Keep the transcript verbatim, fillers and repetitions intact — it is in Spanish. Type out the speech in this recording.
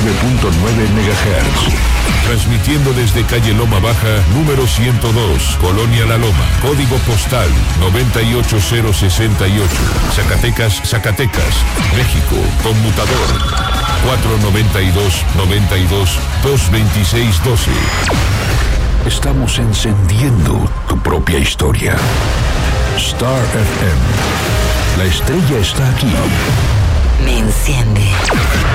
nueve punto nueve megahertz. Transmitiendo desde calle Loma Baja, número ciento dos, Colonia La Loma, código postal noventa y ocho mil sesenta y ocho, Zacatecas, Zacatecas, México, conmutador cuatro noventa y dos, noventa y dos, dos veintiséis doce. Estamos encendiendo tu propia historia. Star F M. La estrella está aquí. Me enciende.